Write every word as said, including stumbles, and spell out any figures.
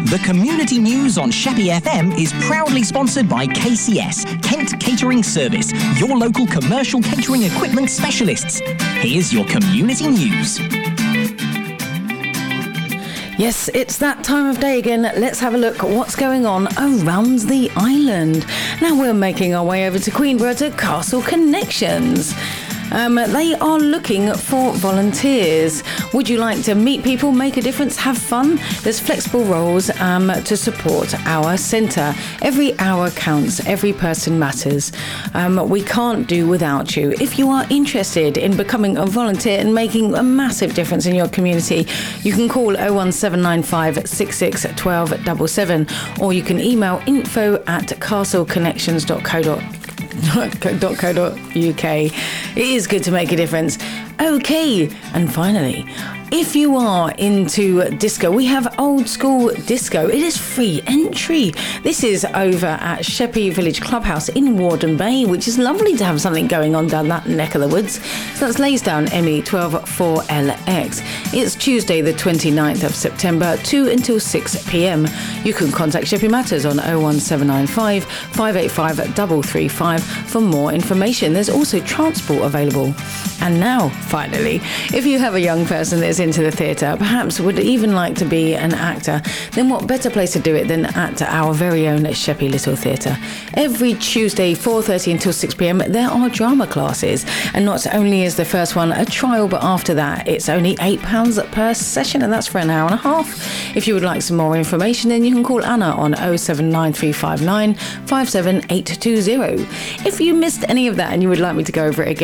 The community news on Sheppey F M is proudly sponsored by K C S, Kent Catering Service, your local commercial catering equipment specialists. Here's your community news. Yes, it's that time of day again. Let's have a look at what's going on around the island. Now we're making our way over to Queenborough to Castle Connections. Um, they are looking for volunteers. Would you like to meet people, make a difference, have fun? There's flexible roles um, to support our centre. Every hour counts, every person matters. Um, we can't do without you. If you are interested in becoming a volunteer and making a massive difference in your community, you can call oh one seven nine five six six one two seven seven or you can email info at castleconnections dot co dot uk. It is good to make a difference. Okay, and finally, if you are into disco, we have old school disco. It is free entry. This is over at Sheppey Village Clubhouse in Warden Bay, which is lovely to have something going on down that neck of the woods. So that's Laysdown M E one two four L X. It's Tuesday the twenty-ninth of September, two until six p.m. You can contact Sheppey Matters on oh one seven nine five five eight five three three five for more information. There's also transport available. And now, finally, if you have a young person that's into the theatre, perhaps would even like to be an actor, then what better place to do it than at our very own Sheppey Little Theatre. Every Tuesday, four thirty until six p.m, there are drama classes. And not only is the first one a trial, but after that, it's only eight pounds per session, and that's for an hour and a half. If you would like some more information, then you can call Anna on oh seven nine three five nine five seven eight two oh. If you missed any of that and you would like me to go over it again,